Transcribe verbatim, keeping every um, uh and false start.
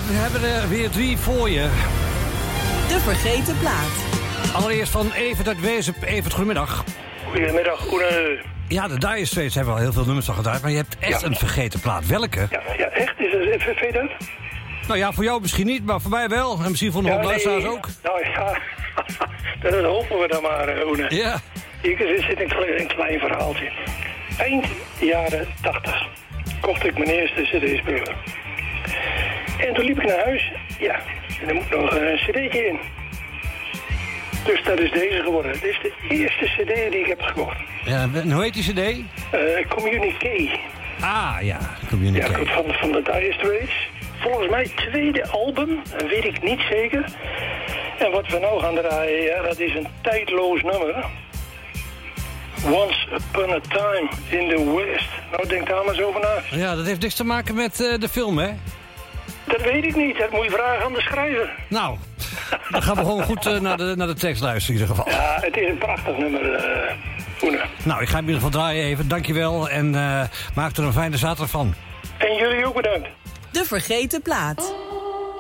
we hebben er weer drie voor je. De vergeten plaat. Allereerst van Evert uit Wezen. Evert, goedemiddag. Goedemiddag, Oene. Ja, de Dire Straits hebben al heel veel nummers al gedraaid, maar je hebt echt Ja. een vergeten plaat. Welke? Ja, ja, echt? Is het even verder? Nou ja, voor jou misschien niet, maar voor mij wel. En misschien voor de Ja, hoop luisteraars nee. ook. Nou ja, dat hopen we dan maar, Oene. Ja. Hier zit een klein, een klein verhaaltje. Eind jaren tachtig kocht ik mijn eerste cd-speler. En toen liep ik naar huis. Ja, en er moet nog een cd'tje in. Dus dat is deze geworden. Dit is de eerste cd die ik heb gekocht. Ja, en hoe heet die cd? Uh, Communique. Ah, ja, Communique. Ja, goed, van, van de Dire Straits. Volgens mij tweede album, dat weet ik niet zeker. En wat we nou gaan draaien, ja, dat is een tijdloos nummer. Once Upon a Time in the West. Nou, denk daar maar eens over na. Ja, dat heeft niks te maken met uh, de film, hè? Dat weet ik niet, dat moet je vragen aan de schrijver. Nou, dan gaan we gewoon goed uh, naar, de, naar de tekst luisteren in ieder geval. Ja, het is een prachtig nummer, uh, Oene. Nou, ik ga in ieder geval draaien even. Dankjewel en uh, maak er een fijne zaterdag van. En jullie ook bedankt. De vergeten plaat.